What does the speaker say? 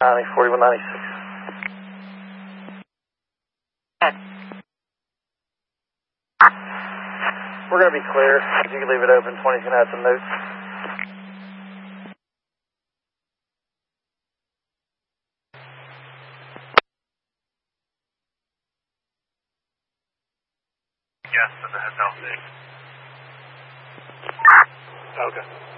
4196. We're going to be clear. If you can leave it open, 20's going to have some notes. Yes, at the hotel 6. Okay.